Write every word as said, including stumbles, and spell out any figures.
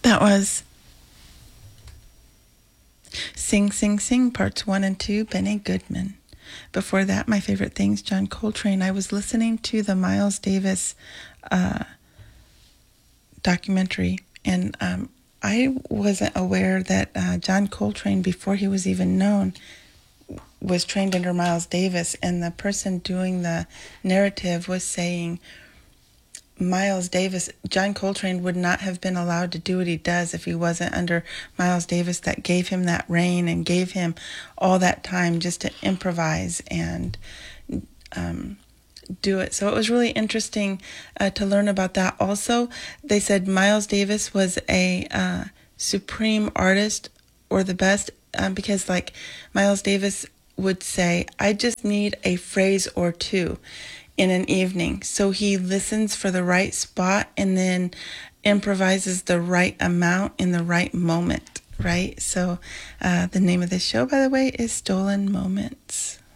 That was Sing, Sing, Sing, Parts one and two, Benny Goodman. Before that, My Favorite Things, John Coltrane. I was listening to the Miles Davis uh, documentary, and um, I wasn't aware that uh, John Coltrane, before he was even known, was trained under Miles Davis, and the person doing the narrative was saying Miles Davis, John Coltrane would not have been allowed to do what he does if he wasn't under Miles Davis, that gave him that reign and gave him all that time just to improvise and um, do it. So it was really interesting uh, to learn about that. Also, they said Miles Davis was a uh, supreme artist, or the best, um, because like Miles Davis would say, I just need a phrase or two in an evening. So he listens for the right spot and then improvises the right amount in the right moment, right? So uh, the name of this show, by the way, is Stolen Moments.